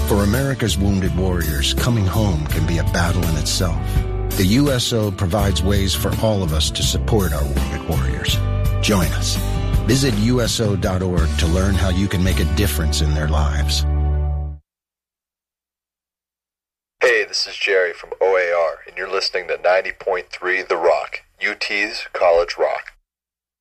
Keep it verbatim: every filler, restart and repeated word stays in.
For America's wounded warriors, coming home can be a battle in itself. The U S O provides ways for all of us to support our wounded warriors. Join us. Visit U S O dot org to learn how you can make a difference in their lives. Hey, this is Jerry from O A R, and you're listening to ninety point three The Rock, U T's College Rock.